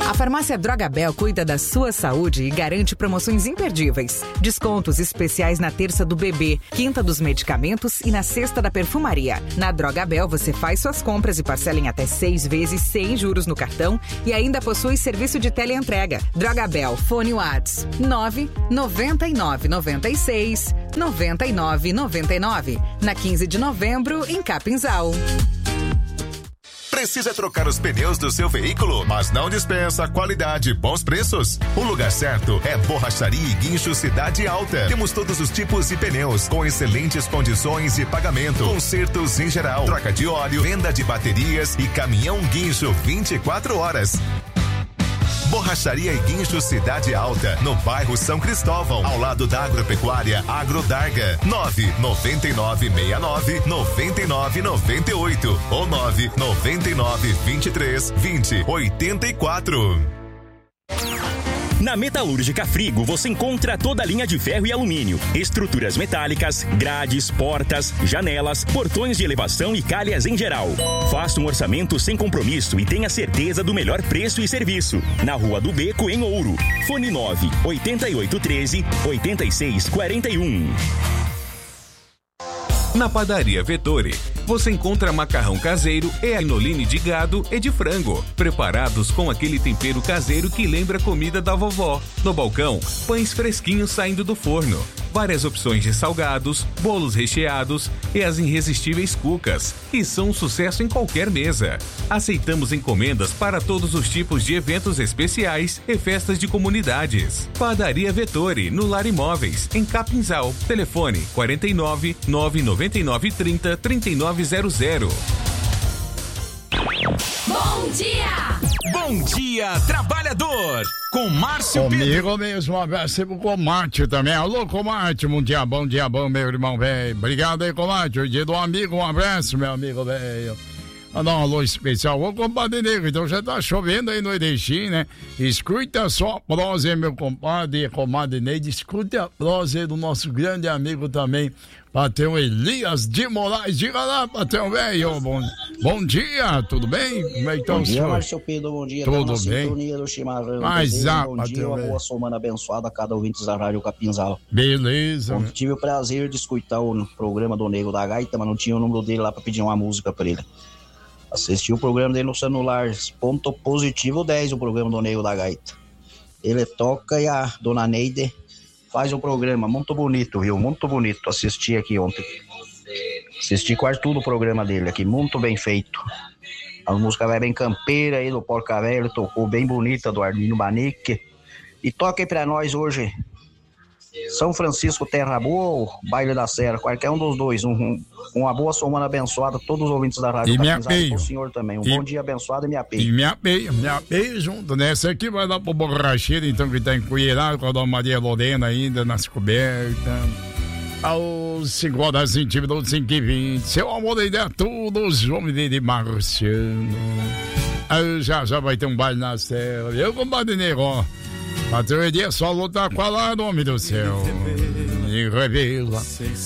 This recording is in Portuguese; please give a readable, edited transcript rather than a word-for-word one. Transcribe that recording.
A farmácia Drogabel cuida da sua saúde e garante promoções imperdíveis. Descontos especiais na terça do bebê, quinta dos medicamentos e na sexta da perfumaria. Na Drogabel você faz suas compras e parcela em até 6 vezes sem juros no cartão e ainda possui serviço de teleentrega. Drogabel, fone Whats 999969999. Na 15 de novembro, em Capinzal. Precisa trocar os pneus do seu veículo, mas não dispensa qualidade e bons preços? O lugar certo é Borracharia e Guincho Cidade Alta. Temos todos os tipos de pneus com excelentes condições de pagamento, consertos em geral, troca de óleo, venda de baterias e caminhão guincho 24 horas. Borracharia e Guincho Cidade Alta, no bairro São Cristóvão, ao lado da Agropecuária Agrodarga. 999699998 ou 999232084. Na Metalúrgica Frigo você encontra toda a linha de ferro e alumínio, estruturas metálicas, grades, portas, janelas, portões de elevação e calhas em geral. Faça um orçamento sem compromisso e tenha certeza do melhor preço e serviço. Na Rua do Beco, em Ouro. Fone 98813-8641. Na Padaria Vettori, você encontra macarrão caseiro e anoline de gado e de frango, preparados com aquele tempero caseiro que lembra a comida da vovó. No balcão, pães fresquinhos saindo do forno, várias opções de salgados, bolos recheados e as irresistíveis cucas, que são um sucesso em qualquer mesa. Aceitamos encomendas para todos os tipos de eventos especiais e festas de comunidades. Padaria Vettori, no Lar Imóveis, em Capinzal. Telefone 49 999 30 3900. Bom dia! Bom dia, trabalhador! Com Márcio Comigo Pedro. mesmo, um abraço pro Comate também. Alô, Comate, bom dia bom, meu irmão velho. Obrigado aí, Comate. O dia do amigo, um abraço, meu amigo velho. Mandar um alô especial. Ô, compadre Negro, então já tá chovendo aí no Erechim, né? Escuta só a prosa aí, meu compadre, comadre Neide. Escuta a prosa aí do nosso grande amigo também, Patrão Elias de Moraes. Diga lá, Patrão velho. Bom dia, tudo bem? Como é que tá o senhor? Bom dia, Márcio Pedro, bom dia. Tudo bem? Sintonia do Chimarrão. Bom dia, uma boa semana abençoada a cada ouvinte da Rádio Capinzal. Beleza. Tive o prazer de escutar o programa do Nego da Gaita, mas não tinha o número dele lá pra pedir uma música pra ele. Assisti o programa dele no celular, ponto positivo 10, o programa do Nego da Gaita. Ele toca e a dona Neide faz o programa, muito bonito, viu? Muito bonito. Assisti aqui ontem. Assisti quase tudo o programa dele aqui, muito bem feito. A música vai bem campeira aí do Porca Velho, tocou bem bonita do Arminio Banique. E toca aí pra nós hoje, São Francisco Terra Boa ou Baile da Serra, qualquer um dos dois. Uma boa semana abençoada a todos os ouvintes da Rádio Capinzal e o senhor também. Bom dia abençoado e me apeio. E me apeio junto, né? Essa aqui vai dar pro Borracheiro, então, que tá encolherado com a dona Maria Lorena ainda nas cobertas. Aos 5h20, 5h20. Seu amor ainda é tudo, os homens de Marciano. Aí já vai ter um baile na Serra. Eu, compadre Negro, Patrão Elias só lutar com a lá, nome do céu. E revela